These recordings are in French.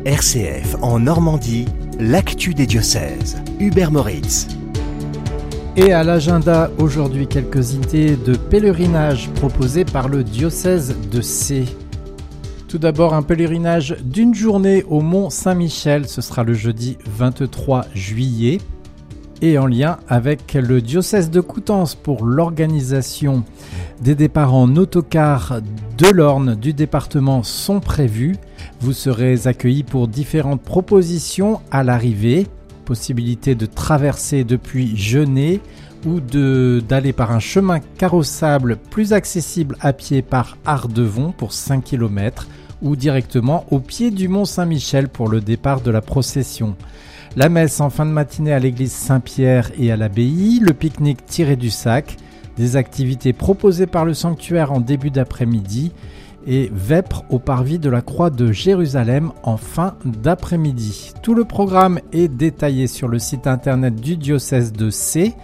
RCF en Normandie, l'actu des diocèses. Hubert Moritz. Et à l'agenda, aujourd'hui, quelques idées de pèlerinage proposées par le diocèse de Sées. Tout d'abord, un pèlerinage d'une journée au Mont Saint-Michel, ce sera le jeudi 23 juillet. Et en lien avec le diocèse de Coutances pour l'organisation des départs en autocar de l'Orne du département sont prévus. Vous serez accueillis pour différentes propositions à l'arrivée. Possibilité de traverser depuis Genêt ou d'aller par un chemin carrossable plus accessible à pied par Ardevon pour 5 km ou directement au pied du Mont Saint-Michel pour le départ de la procession. La messe en fin de matinée à l'église Saint-Pierre et à l'abbaye, le pique-nique tiré du sac, des activités proposées par le sanctuaire en début d'après-midi et vêpres au parvis de la Croix de Jérusalem en fin d'après-midi. Tout le programme est détaillé sur le site internet du diocèse de Sées,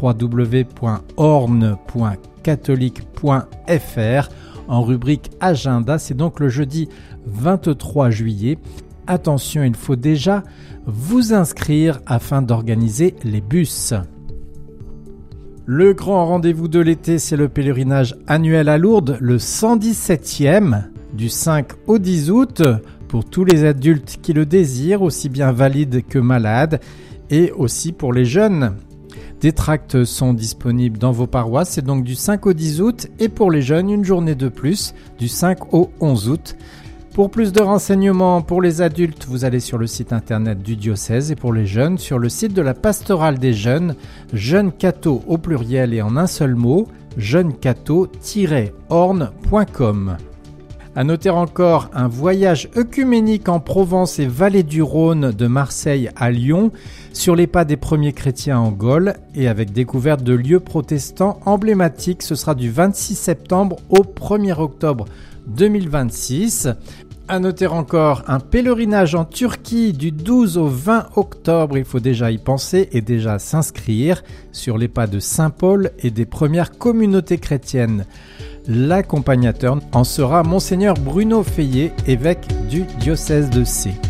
www.orne.catholique.fr, en rubrique Agenda. C'est donc le jeudi 23 juillet. Attention, il faut déjà vous inscrire afin d'organiser les bus. Le grand rendez-vous de l'été, c'est le pèlerinage annuel à Lourdes, le 117e, du 5 au 10 août, pour tous les adultes qui le désirent, aussi bien valides que malades, et aussi pour les jeunes. Des tracts sont disponibles dans vos paroisses, c'est donc du 5 au 10 août, et pour les jeunes, une journée de plus, du 5 au 11 août. Pour plus de renseignements pour les adultes, vous allez sur le site internet du diocèse et pour les jeunes, sur le site de la pastorale des jeunes, Jeunes Cathos au pluriel et en un seul mot, jeunescathos-orne.com. À noter encore un voyage œcuménique en Provence et vallée du Rhône de Marseille à Lyon, sur les pas des premiers chrétiens en Gaule et avec découverte de lieux protestants emblématiques. Ce sera du 26 septembre au 1er octobre 2026. À noter encore un pèlerinage en Turquie du 12 au 20 octobre. Il faut déjà y penser et déjà s'inscrire sur les pas de Saint Paul et des premières communautés chrétiennes. L'accompagnateur en sera Monseigneur Bruno Feillet, évêque du diocèse de Sées.